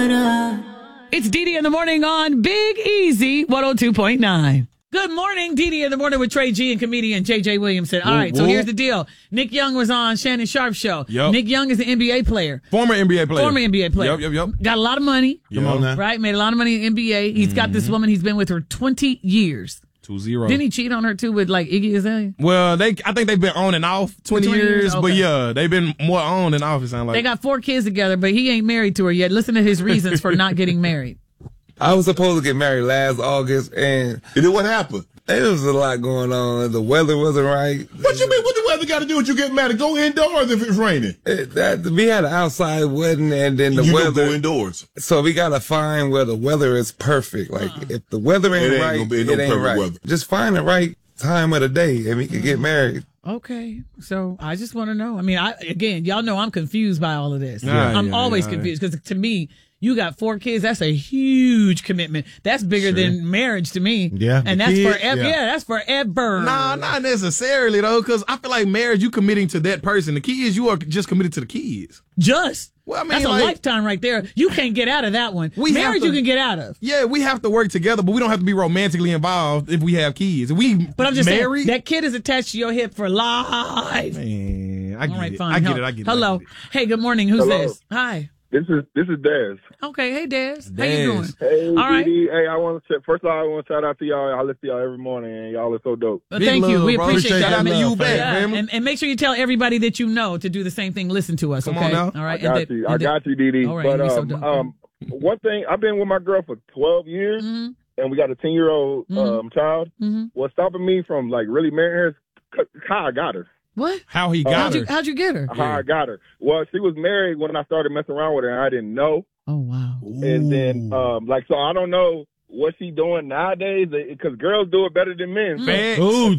It's Dee in the morning on Big Easy 102.9. Good morning, Dee in the morning with Trey G and comedian JJ Williamson. All right, so here's the deal. Nick Young was on Shannon Sharp's show. Yep. Nick Young is an NBA player. Former NBA player. Yep. Got a lot of money. Come on now. Right? Made a lot of money in NBA. He's got this woman. He's been with her 20 years. 2-0. Didn't he cheat on her too with like Iggy Azalea? Well, I think they've been on and off 20 years, okay. but yeah, they've been more on and off, it sounds like. They got 4 kids together, but he ain't married to her yet. Listen to his reasons for not getting married. I was supposed to get married last August, and then what happened? There was a lot going on. The weather wasn't right. What you mean? What the weather got to do with you getting married? Go indoors if it's raining. We had an outside wedding, and then the you weather. Don't go indoors. So we gotta find where the weather is perfect. Like if the weather ain't right, gonna be no it ain't perfect right. weather. Just find the right time of the day, and we can get married. Okay, so I just want to know. I mean, again, y'all know I'm confused by all of this. Yeah, I'm always confused because to me, you got 4 kids. That's a huge commitment. That's bigger than marriage to me. Yeah, and that's forever. Yeah, that's forever. Nah, not necessarily though, because I feel like marriage, you committing to that person. The key is you are just committed to the kids. Well, I mean, that's like, a lifetime right there. You can't get out of that one. Marriage, you can get out of. Yeah, we have to work together, but we don't have to be romantically involved if we have kids. But I'm just married, saying, that kid is attached to your hip for life. Man, I get All right, it. fine. I get it. Hello. Hey, good morning. Who's Hello. this? Hi. This is Dez. Okay. Hey, Dez. How you doing? Hey, all right. Dee. Hey, first of all, I want to shout out to y'all. I listen to y'all every morning, and y'all are so dope. Well, thank you. We appreciate that. Shout out to you back, Yeah, man. and make sure you tell everybody that you know to do the same thing. Listen to us, Come okay? on now. All right. I got you, Dee. All right, But you're so dope. one thing, I've been with my girl for 12 years, and we got a 10-year-old child. What's stopping me from like really marrying her is how I got her. What? How he got her? How'd you get her? How I got her. Well, she was married when I started messing around with her, and I didn't know. Oh, wow. And then, so I don't know what she doing nowadays, because girls do it better than men. So Ooh,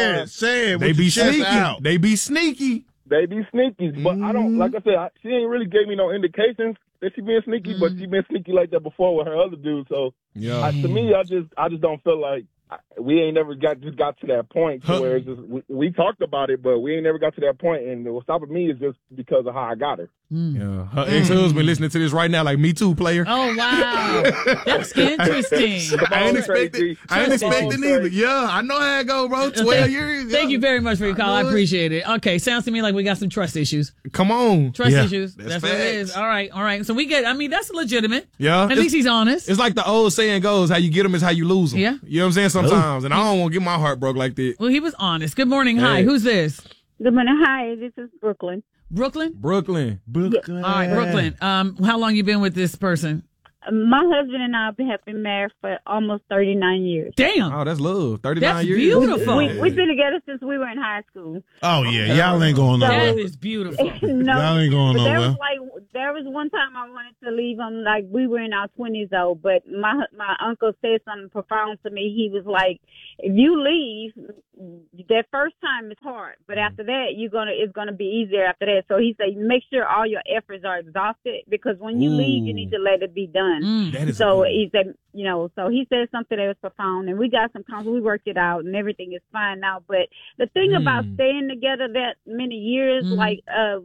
say it. They be sneaky. Out. They be sneaky. They be sneaky, but I don't. Like I said, she ain't really gave me no indications that she been sneaky, but she been sneaky like that before with her other dudes. So to me, I just don't feel like we ain't never got to that point to where it's just we talked about it, but we ain't never got to that point. And what's stopping me is just because of how I got her. Yeah, her ex-husband listening to this right now, like, me too, player. Oh, wow. That's interesting. I ain't expecting either. Yeah, I know how it go, bro. 12 years. Thank you very much for your call. I appreciate it. Okay, sounds to me like we got some trust issues. Come on. Trust issues. That's what it is. facts. All right. So that's legitimate. Yeah. At least he's honest. It's like the old saying goes, how you get them is how you lose them. Yeah. You know what I'm saying? Sometimes. And I don't want to get my heart broke like that. Well, he was honest. Good morning. Hi. Who's this? Good morning. Hi, this is Brooklyn. Brooklyn? Brooklyn. All right, Brooklyn. How long you been with this person? My husband and I have been married for almost 39 years. Damn. Oh, that's love. 39 That's years. beautiful. We've been together since we were in high school. Oh, yeah. Y'all ain't going nowhere. That is beautiful. No, Y'all ain't going but nowhere. there was one time I wanted to leave him, like we were in our 20s though, but my uncle said something profound to me. He was like, if you leave, that first time is hard, but after that it's gonna be easier after that. So he said, make sure all your efforts are exhausted, because when you leave, you need to let it be done. That is So he said, so he said something that was profound, and we got some counsel. We worked it out, and everything is fine now. But the thing about staying together that many years, like,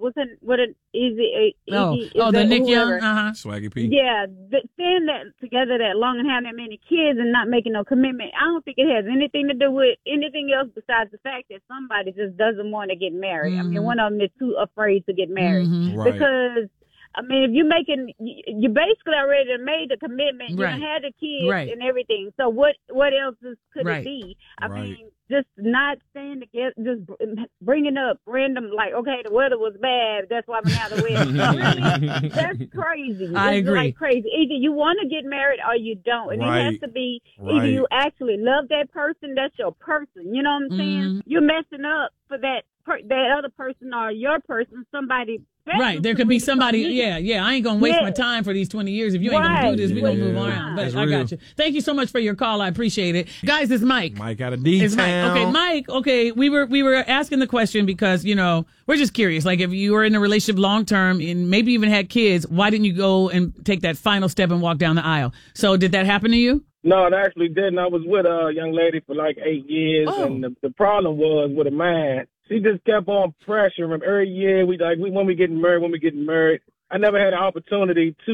the Nick Young, Swaggy P. yeah, staying together that long and having that many kids and not making no commitment, I don't think it has anything to do with anything else besides the fact that somebody just doesn't want to get married. I mean, one of them is too afraid to get married Right. because. I mean, if you basically already made the commitment, you done had the kids and everything. So what else could it be? I mean, just not staying together, just bringing up random, like, okay, the weather was bad, that's why I'm out of the wedding. That's crazy. I agree. Like crazy. Either you want to get married or you don't. And it has to be either you actually love that person, that's your person. You know what I'm saying? You're messing up for that other person or your person, somebody. Right, there could be somebody. Yeah. I ain't gonna waste my time for these 20 years. If you ain't gonna do this, we're gonna move on. But I got you. Thank you so much for your call. I appreciate it, guys. It's Mike. Mike out of D-Town. It's Mike. Okay, Mike. Okay, we were asking the question because we're just curious. Like, if you were in a relationship long term and maybe even had kids, why didn't you go and take that final step and walk down the aisle? So, did that happen to you? No, it actually didn't. I was with a young lady for like 8 years, and the problem was with a man. She just kept on pressuring every year. When we getting married. I never had an opportunity to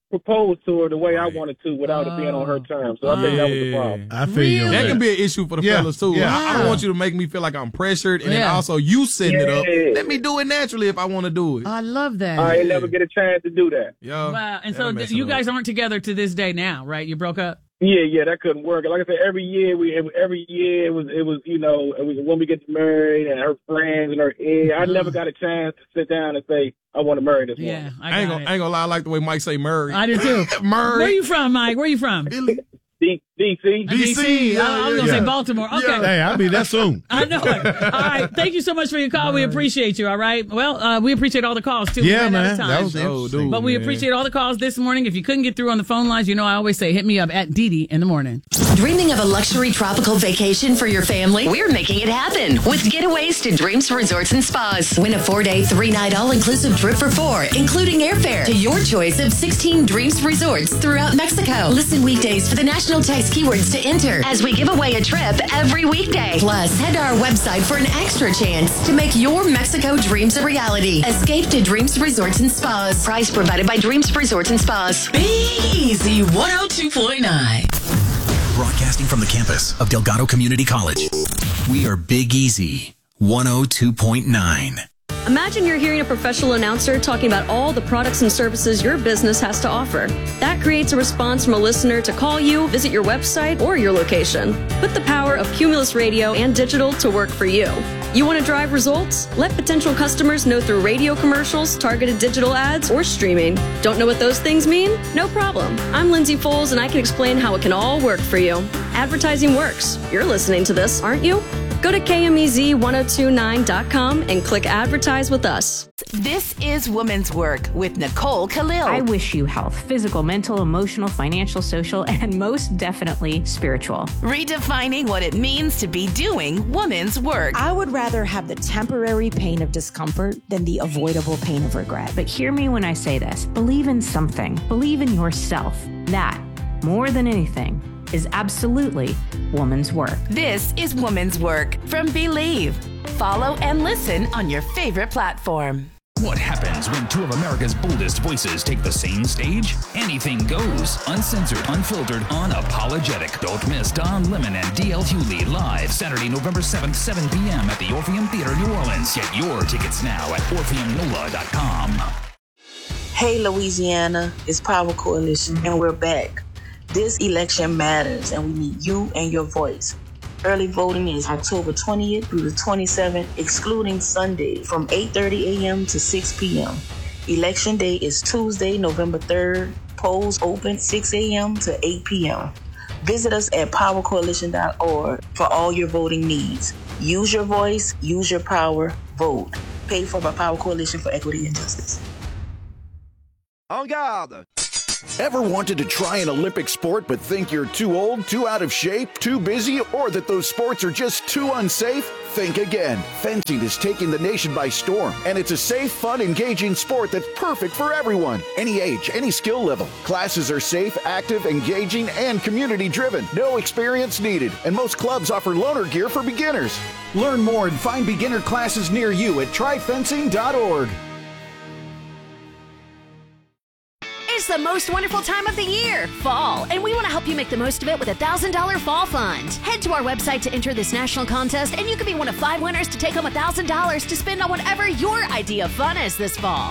propose to her the way I wanted to without it being on her terms. So I think that was the problem. I feel you. That can be an issue for the fellas too. Yeah. I don't want you to make me feel like I'm pressured, and then also you setting it up. Let me do it naturally if I want to do it. I love that. I ain't never get a chance to do that. Yeah. Wow. And so you guys aren't together to this day now, right? You broke up? Yeah, that couldn't work. Like I said, every year it was when we get married and her friends and her I never got a chance to sit down and say I want to marry this woman. Yeah, I ain't gonna lie. I like the way Mike say Murray. I do too. Murray. Where you from, Mike? Where you from? DC. DC. I was gonna say Baltimore. Okay. Hey, I'll be there soon. I know it. All right. Thank you so much for your call. We appreciate you. All right. Well, we appreciate all the calls too. Yeah, we ran out man. of time. That was interesting. But we appreciate all the calls this morning. If you couldn't get through on the phone lines, I always say hit me up at Dee in the morning. Dreaming of a luxury tropical vacation for your family? We're making it happen with Getaways to Dreams Resorts and Spas. Win a 4-day, 3-night all-inclusive trip for 4, including airfare to your choice of 16 Dreams Resorts throughout Mexico. Listen weekdays for the national text keywords to enter as we give away a trip every weekday. Plus, head to our website for an extra chance to make your Mexico dreams a reality. Escape to Dreams Resorts and Spas. Price provided by Dreams Resorts and Spas. Big Easy 102.9. Broadcasting from the campus of Delgado Community College. We are Big Easy 102.9. Imagine you're hearing a professional announcer talking about all the products and services your business has to offer. That creates a response from a listener to call you, visit your website, or your location. Put the power of Cumulus Radio and digital to work for you. You want to drive results? Let potential customers know through radio commercials, targeted digital ads, or streaming. Don't know what those things mean? No problem. I'm Lindsay Foles, and I can explain how it can all work for you. Advertising works. You're listening to this, aren't you? Go to KMEZ1029.com and click Advertise with us. This is Women's Work with Nicole Khalil. I wish you health, physical, mental, emotional, financial, social, and most definitely spiritual. Redefining what it means to be doing women's work. I would rather have the temporary pain of discomfort than the avoidable pain of regret. But hear me when I say this. Believe in something. Believe in yourself. That, more than anything, is absolutely woman's work. This is Woman's Work from Believe. Follow and listen on your favorite platform. What happens when two of America's boldest voices take the same stage? Anything goes. Uncensored, unfiltered, unapologetic. Don't miss Don Lemon and D.L. Hewley live Saturday, November 7th, 7 p.m. at the Orpheum Theater, New Orleans. Get your tickets now at orpheumnola.com. Hey, Louisiana, it's Power Coalition, and we're back. This election matters, and we need you and your voice. Early voting is October 20th through the 27th, excluding Sunday, from 8:30 a.m. to 6 p.m. Election day is Tuesday, November 3rd. Polls open 6 a.m. to 8 p.m. Visit us at powercoalition.org for all your voting needs. Use your voice, use your power, vote. Paid for by Power Coalition for Equity and Justice. En garde! Ever wanted to try an Olympic sport but think you're too old, too out of shape, too busy, or that those sports are just too unsafe? Think again. Fencing is taking the nation by storm, and it's a safe, fun, engaging sport that's perfect for everyone. Any age, any skill level. Classes are safe, active, engaging, and community-driven. No experience needed, and most clubs offer loaner gear for beginners. Learn more and find beginner classes near you at tryfencing.org. It's the most wonderful time of the year, fall, and we want to help you make the most of it with a $1,000 fall fund. Head to our website to enter this national contest, and you could be one of 5 winners to take home $1,000 to spend on whatever your idea of fun is this fall.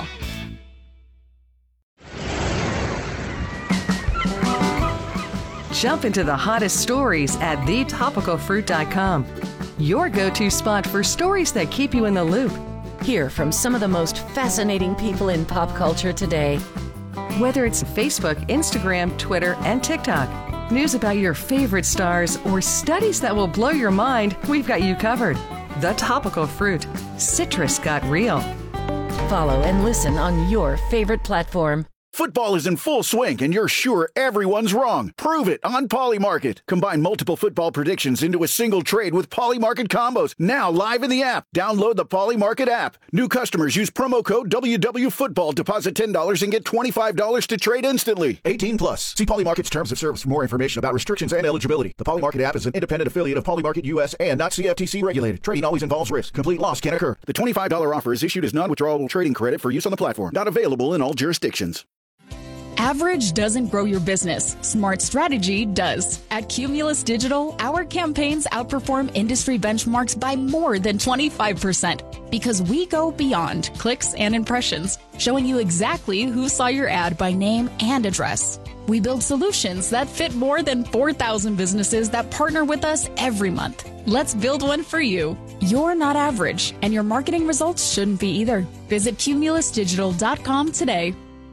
Jump into the hottest stories at thetopicalfruit.com. Your go-to spot for stories that keep you in the loop. Hear from some of the most fascinating people in pop culture today. Whether it's Facebook, Instagram, Twitter, and TikTok, news about your favorite stars, or studies that will blow your mind, we've got you covered. The Topical Fruit. Citrus got real. Follow and listen on your favorite platform. Football is in full swing, and you're sure everyone's wrong. Prove it on Polymarket. Combine multiple football predictions into a single trade with Polymarket combos. Now live in the app. Download the Polymarket app. New customers use promo code WWFootball. Deposit $10 and get $25 to trade instantly. 18 plus. See Polymarket's terms of service for more information about restrictions and eligibility. The Polymarket app is an independent affiliate of Polymarket US and not CFTC regulated. Trading always involves risk. Complete loss can occur. The $25 offer is issued as non-withdrawable trading credit for use on the platform. Not available in all jurisdictions. Average doesn't grow your business. Smart strategy does. At Cumulus Digital, our campaigns outperform industry benchmarks by more than 25% because we go beyond clicks and impressions, showing you exactly who saw your ad by name and address. We build solutions that fit more than 4,000 businesses that partner with us every month. Let's build one for you. You're not average, and your marketing results shouldn't be either. Visit cumulusdigital.com today.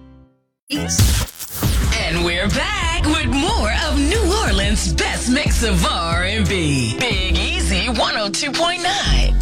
And we're back with more of New Orleans' best mix of R&B. Big Easy 102.9.